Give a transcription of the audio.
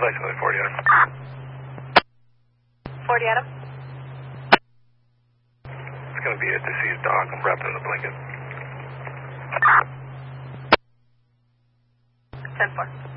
Basically 40 Adam. 40 Adam. It's going to be a deceased dog. I'm wrapped in a blanket. 10-4.